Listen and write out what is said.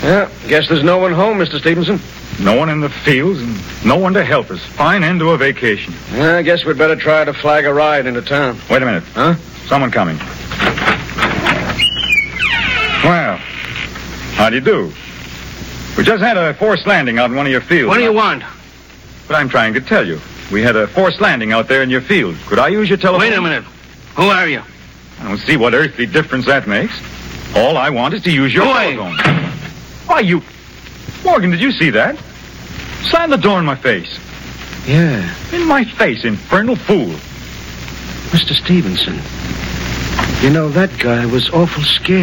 Yeah, guess there's no one home, Mr. Stevenson. No one in the fields and no one to help us. Fine end to a vacation. I guess we'd better try to flag a ride into town. Wait a minute. Huh? Someone coming. Well, how do you do? We just had a forced landing out in one of your fields. What do you want? But I'm trying to tell you. We had a forced landing out there in your field. Could I use your telephone? Wait a minute. Who are you? I don't see what earthly difference that makes. All I want is to use your telephone. Why, you... Morgan, did you see that? Slam the door in my face. Yeah. In my face, infernal fool. Mr. Stevenson, you know, that guy was awful scared.